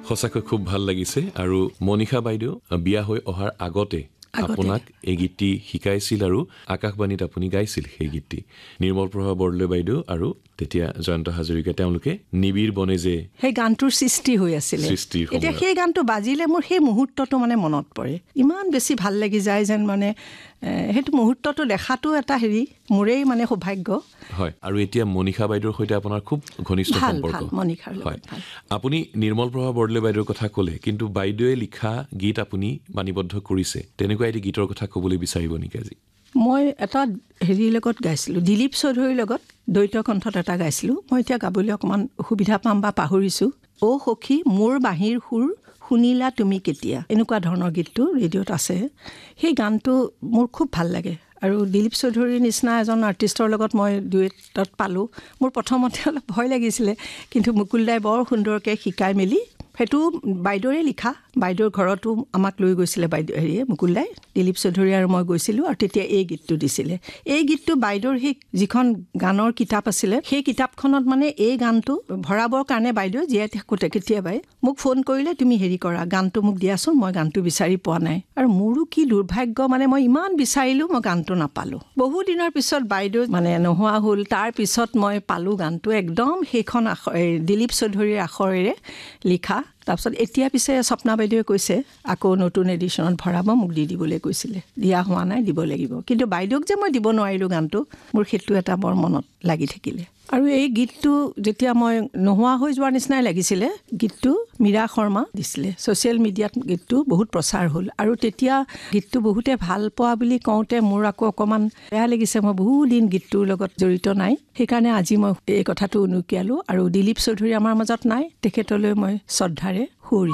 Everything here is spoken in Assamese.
সঁচাকৈ খুব ভাল লাগিছে আৰু মনিষা বাইদেউ বিয়া হৈ অহাৰ আগতে আপোনাক এই গীতটি শিকাইছিল আৰু আকাশবাণীত আপুনি গাইছিল সেই গীতটি নিৰ্মল প্ৰভা বৰদলৈ বাইদেউ আৰু তেতিয়া জয়ন্ত হাজৰিকা তেওঁলোকে নিবিৰ বনে যে সেই গানটোৰ সৃষ্টি হৈ আছিল এতিয়া সেই গানটো বাজিলে মোৰ সেই মুহূৰ্তটো মানে মনত পৰে ইমান বেছি ভাল লাগি যায় যেন মানে সেইটো মুহূৰ্তটো দেখাটো এটা হেৰি মোৰেই মানে সৌভাগ্য হয় আৰু এতিয়া মনিষা বাইদেউৰ সৈতে আপোনাৰ খুব ঘনিষ্ঠ সম্পৰ্ক হয় আপুনি নিৰ্মল প্ৰভা বৰদলৈ বাইদেউৰ কথা ক'লে কিন্তু বাইদেৱে লিখা গীত আপুনি বাণীবদ্ধ কৰিছে তেনেকুৱা এটি গীতৰ কথা ক'বলৈ বিচাৰিব নেকি আজি মই এটা হেৰিৰ লগত গাইছিলোঁ দিলীপ চৌধুৰীৰ লগত দ্বৈত কণ্ঠত এটা গাইছিলোঁ মই এতিয়া গাবলৈ অকণমান অসুবিধা পাম বা পাহৰিছোঁ অ' সখী মোৰ বাঁহীৰ সুৰ শুনিলা তুমি কেতিয়া এনেকুৱা ধৰণৰ গীতটো ৰেডিঅ'ত আছে সেই গানটো মোৰ খুব ভাল লাগে আৰু দিলীপ চৌধুৰীৰ নিচিনা এজন আৰ্টিষ্টৰ লগত মই ডুৱেটত পালোঁ মোৰ প্ৰথমতে অলপ ভয় লাগিছিলে কিন্তু মুকুল দাই বৰ সুন্দৰকৈ শিকাই মেলি সেইটো বাইদেউৰে লিখা বাইদেউৰ ঘৰতো আমাক লৈ গৈছিলে বাইদেউ হেৰিয়ে মুকুল দাই দিলীপ চৌধুৰী আৰু মই গৈছিলোঁ আৰু তেতিয়া এই গীতটো দিছিলে এই গীতটো বাইদেউৰ সেই যিখন গানৰ কিতাপ আছিলে সেই কিতাপখনত মানে এই গানটো ভৰাবৰ কাৰণে বাইদেউ জীয়াই থাকোঁতে কেতিয়াবাই মোক ফোন কৰিলে তুমি হেৰি কৰা গানটো মোক দিয়াচোন মই গানটো বিচাৰি পোৱা নাই আৰু মোৰো কি দুৰ্ভাগ্য মানে মই ইমান বিচাৰিলোঁ মই গানটো নাপালোঁ বহু দিনৰ পিছত বাইদেউ মানে নোহোৱা হ'ল তাৰ পিছত মই পালোঁ গানটো একদম সেইখন দিলীপ চৌধুৰীৰ আখৰেৰে লিখা তাৰপিছত এতিয়া পিছে স্বপ্না বাইদেৱে কৈছে আকৌ নতুন এডিশ্যনত ভৰাব মোক দি দিবলৈ কৈছিলে দিয়া হোৱা নাই দিব লাগিব কিন্তু বাইদেউক যে মই দিব নোৱাৰিলোঁ গানটো মোৰ সেইটো এটা বৰ মনত লাগি থাকিলে আৰু এই গীতটো যেতিয়া মই নোহোৱা হৈ যোৱাৰ নিচিনাই লাগিছিলে গীতটো মীৰা শৰ্মা দিছিলে ছ'চিয়েল মিডিয়াত গীতটো বহুত প্ৰচাৰ হ'ল আৰু তেতিয়া গীতটো বহুতে ভাল পোৱা বুলি কওঁতে মোৰ আকৌ অকণমান বেয়া লাগিছে মই বহুত দিন গীতটোৰ লগত জড়িত নাই সেইকাৰণে আজি মই এই কথাটো উনুকিয়ালোঁ আৰু দিলীপ চৌধুৰী আমাৰ মাজত নাই তেখেতলৈ মই শ্ৰদ্ধাৰে সুঁৱৰিছোঁ